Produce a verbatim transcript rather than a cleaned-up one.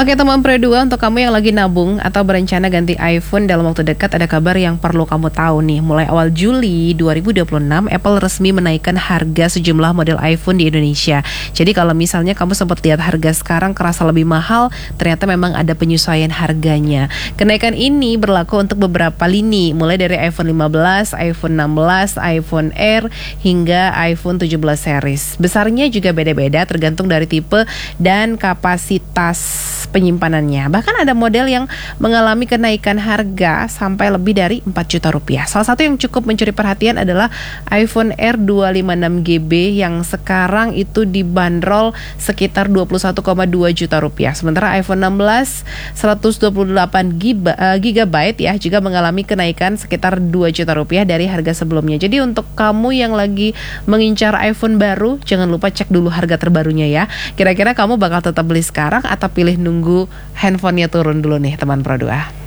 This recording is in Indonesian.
Oke teman Pro dua, untuk kamu yang lagi nabung atau berencana ganti iPhone dalam waktu dekat, ada kabar yang perlu kamu tahu nih. Mulai awal Juli dua ribu dua puluh enam, Apple resmi menaikkan harga sejumlah model iPhone di Indonesia. Jadi kalau misalnya kamu sempat lihat harga sekarang kerasa lebih mahal, ternyata memang ada penyesuaian harganya. Kenaikan ini berlaku untuk beberapa lini, mulai dari iPhone lima belas, iPhone enam belas, iPhone Air, hingga iPhone tujuh belas series. Besarnya juga beda-beda tergantung dari tipe dan kapasitas penyimpanannya. Bahkan ada model yang mengalami kenaikan harga sampai lebih dari empat juta rupiah. Salah satu yang cukup mencuri perhatian adalah iPhone Air dua ratus lima puluh enam gigabyte yang sekarang itu dibanderol sekitar dua puluh satu koma dua juta rupiah. Sementara iPhone enam belas seratus dua puluh delapan gigabyte ya juga mengalami kenaikan sekitar dua juta rupiah dari harga sebelumnya. Jadi untuk kamu yang lagi mengincar iPhone baru, jangan lupa cek dulu harga terbarunya ya. Kira-kira kamu bakal tetap beli sekarang atau pilih nunggu handphonenya turun dulu nih teman Pro dua?